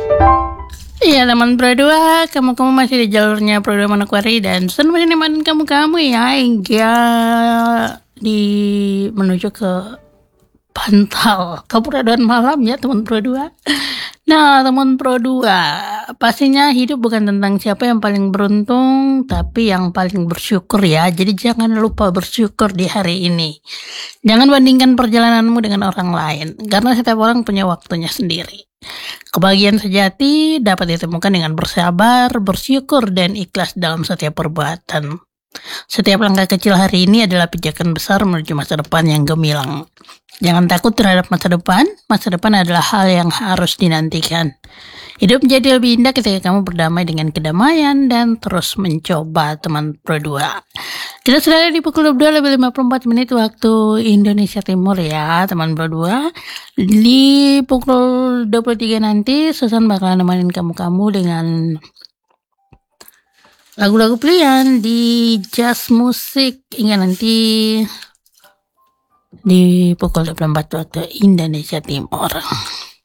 Iya teman Pro 2, kamu masih di jalurnya Pro 2 Manokwari dan Sun masih nemenin kamu ya hingga menuju ke Bantal keberadaan malam ya teman Pro 2. Nah teman Pro 2, pastinya hidup bukan tentang siapa yang paling beruntung, tapi yang paling bersyukur ya. Jadi jangan lupa bersyukur di hari ini. Jangan bandingkan perjalananmu dengan orang lain, karena setiap orang punya waktunya sendiri. Kebahagiaan sejati dapat ditemukan dengan bersabar, bersyukur, dan ikhlas dalam setiap perbuatan. Setiap langkah kecil hari ini adalah pijakan besar menuju masa depan yang gemilang. Jangan takut terhadap masa depan adalah hal yang harus dinantikan. Hidup menjadi lebih indah ketika kamu berdamai dengan kedamaian dan terus mencoba teman Pro 2. Kita sudah ada di pukul 22 lebih 54 menit waktu Indonesia Timur ya teman Pro 2. Di pukul 23 nanti Susan bakalan nemenin kamu dengan lagu-lagu pilihan di jazz musik hingga nanti di pukul 24 waktu Indonesia Timur.